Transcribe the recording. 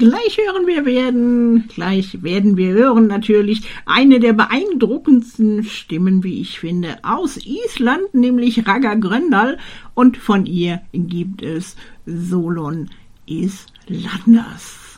Gleich werden wir hören natürlich eine der beeindruckendsten Stimmen, wie ich finde, aus Island, nämlich Ragga Gröndal, und von ihr gibt es Solon Islanders.